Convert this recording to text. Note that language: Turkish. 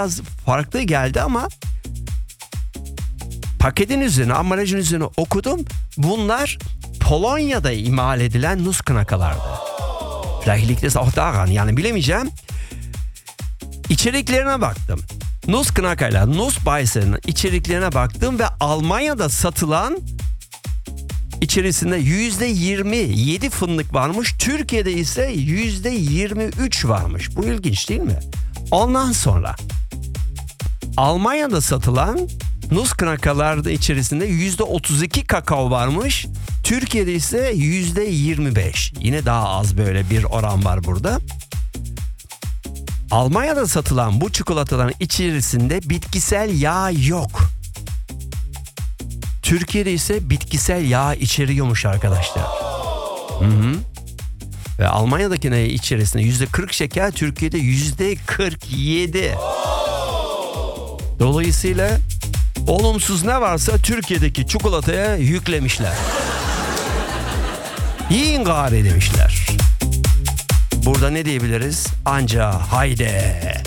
biraz farklı geldi ama paketin üzerine, ambalajın üzerine okudum. Bunlar Polonya'da imal edilen Nussknacker''dı. Vielleicht liegt es auch daran, yani bilemeyeceğim. İçeriklerine baktım. Nussknacker'la Nussbeißer'ın içeriklerine baktım ve Almanya'da satılan içerisinde %27 fındık varmış. Türkiye'de ise %23 varmış. Bu ilginç değil mi? Ondan sonra Almanya'da satılan Nussknacker'larda içerisinde %32 kakao varmış. Türkiye'de ise %25. Yine daha az böyle bir oran var burada. Almanya'da satılan bu çikolataların içerisinde bitkisel yağ yok. Türkiye'de ise bitkisel yağ içeriyormuş arkadaşlar. Ve Almanya'daki içerisinde %40 şeker, Türkiye'de %47. Dolayısıyla olumsuz ne varsa Türkiye'deki çikolataya yüklemişler. Yiyin gari demişler. Burada ne diyebiliriz? Anca haydi.